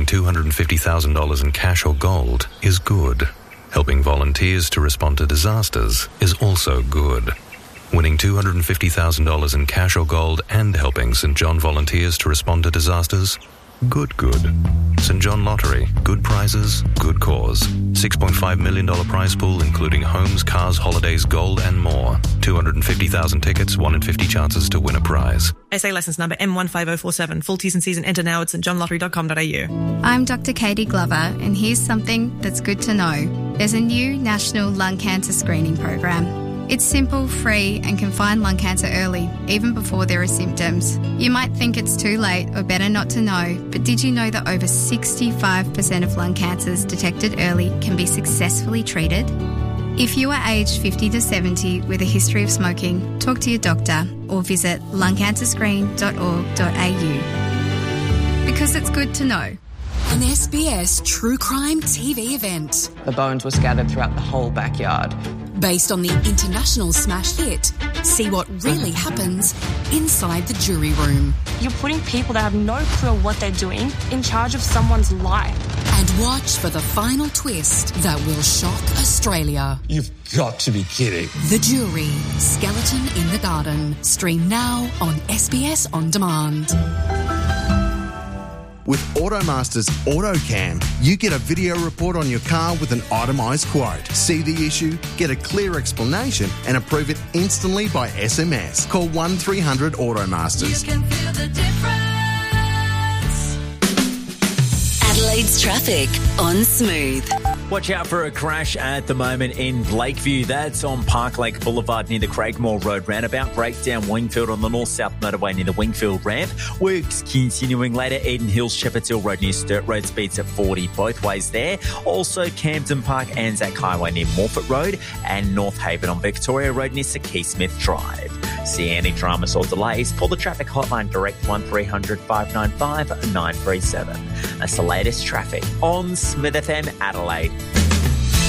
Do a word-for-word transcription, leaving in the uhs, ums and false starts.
two hundred fifty thousand dollars in cash or gold is good. Helping volunteers to respond to disasters is also good. Winning two hundred fifty thousand dollars in cash or gold and helping Saint John volunteers to respond to disasters? Good, good. Saint John Lottery. Good prizes, good cause. six point five million dollars prize pool including homes, cars, holidays, gold and more. two hundred fifty thousand tickets, one in fifty chances to win a prize. S A licence number M one five zero four seven. Full T's and C's and enter now at st john lottery dot com dot a u. I'm Doctor Katie Glover, and here's something that's good to know. There's a new national lung cancer screening program. It's simple, free, and can find lung cancer early, even before there are symptoms. You might think it's too late or better not to know, but did you know that over sixty-five percent of lung cancers detected early can be successfully treated? If you are aged fifty to seventy with a history of smoking, talk to your doctor or visit lung cancer screen dot org dot a u. Because it's good to know. An S B S True Crime T V event. The bones were scattered throughout the whole backyard. Based on the international smash hit, see what really happens inside the jury room. You're putting people that have no clue what they're doing in charge of someone's life. And watch for the final twist that will shock Australia. You've got to be kidding. The Jury, Skeleton in the Garden. Stream now on S B S On Demand. With AutoMaster's AutoCam, you get a video report on your car with an itemised quote. See the issue, get a clear explanation and approve it instantly by S M S. Call one three hundred AutoMasters. You can feel the difference. Adelaide's traffic on Smooth. Watch out for a crash at the moment in Blakeview. That's on Park Lake Boulevard near the Craigmore Road roundabout. Breakdown Wingfield on the north-south motorway near the Wingfield ramp. Works continuing later. Eden Hills, Shepherds Hill Road near Sturt Road. Speeds at forty both ways there. Also Campden Park, Anzac Highway near Morford Road. And North Haven on Victoria Road near Sir Keith Smith Drive. See any dramas or delays? Call the traffic hotline direct one three hundred five nine five nine three seven. That's the latest traffic on Smith F M Adelaide.